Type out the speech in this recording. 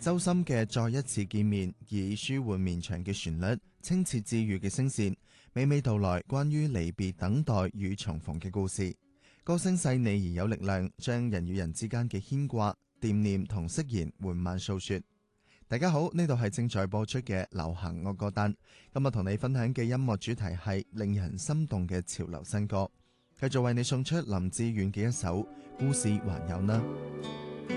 周深嘅再一次見面，以舒緩綿長嘅旋律、清澈治愈嘅聲線，娓娓道來關於離別、等待與重逢嘅故事。歌聲細膩而有力量，將人與人之間嘅牽掛、惦念同誓言緩慢訴說。大家好，呢度係正在播出嘅流行樂歌單。今日同你分享嘅音樂主題係令人心動嘅潮流新歌，繼續為你送出林志遠嘅一首《故事還有呢》。